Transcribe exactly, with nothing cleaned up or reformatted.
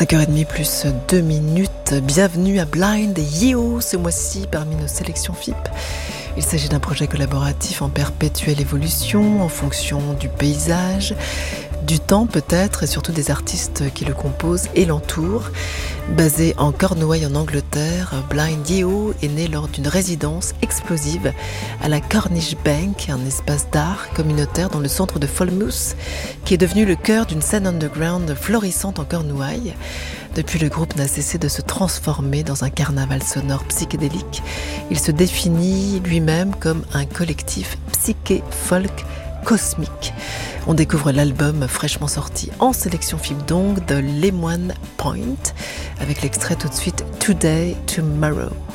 cinq heures trente plus deux minutes. Bienvenue à Blind Yeo ce mois-ci parmi nos sélections F I P. Il s'agit d'un projet collaboratif en perpétuelle évolution en fonction du paysage, du temps peut-être et surtout des artistes qui le composent et l'entourent. Basé en Cornouailles en Angleterre, Blind Yeo est né lors d'une résidence explosive à la Cornish Bank, un espace d'art communautaire dans le centre de Falmouth, qui est devenu le cœur d'une scène underground florissante en Cornouailles. Depuis, le groupe n'a cessé de se transformer dans un carnaval sonore psychédélique. Il se définit lui-même comme un collectif psyché-folk cosmique. On découvre l'album fraîchement sorti en sélection F I P donc de Lemoine Point avec l'extrait tout de suite Today, Tomorrow.